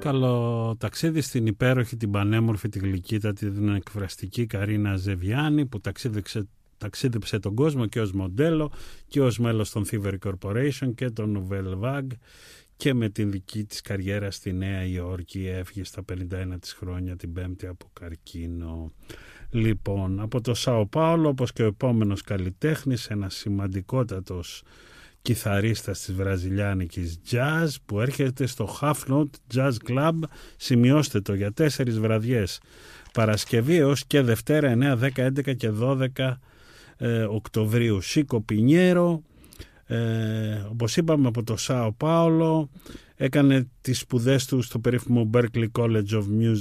Καλό ταξίδι στην υπέροχη, την πανέμορφη, τη γλυκύτατη, την εκφραστική Καρίνα Ζεβιάννη, που ταξίδεψε τον κόσμο και ως μοντέλο και ως μέλος των Thievery Corporation και των Nouvelle Vague, και με την δική της καριέρα στη Νέα Υόρκη έφυγε στα 51 της χρόνια την 5η από καρκίνο. Λοιπόν, από το Σάο Πάολο, όπως και ο επόμενος καλλιτέχνης, ένας σημαντικότατος κιθαρίστας της βραζιλιάνικης jazz που έρχεται στο Half Note Jazz Club, σημειώστε το, για 4 βραδιές, Παρασκευή έως και Δευτέρα 9, 10, 11 και 12 Οκτωβρίου. Σίκο Πινιέρο, όπως είπαμε, από το Σάο Πάολο, έκανε τις σπουδές του στο περίφημο Berklee College of Music